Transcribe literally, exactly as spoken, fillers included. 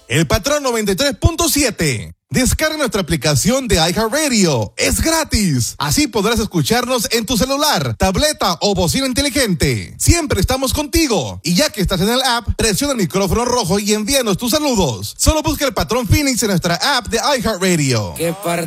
El Patrón noventa y tres punto siete. Descarga nuestra aplicación de iHeartRadio. Es gratis. Así podrás escucharnos en tu celular, tableta o bocina inteligente. Siempre estamos contigo. Y ya que estás en el app, presiona el micrófono rojo y envíanos tus saludos. Solo busca el Patrón Phoenix en nuestra app de iHeartRadio. ¿Qué parte?